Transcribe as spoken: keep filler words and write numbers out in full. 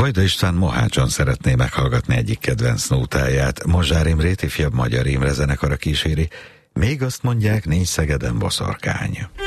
Vajda István Mohácson szeretné meghallgatni egyik kedvenc nótáját. Mozsár Imrét ifjabb Magyar Imre zenekara kíséri. Még azt mondják, nincs Szegeden boszorkány.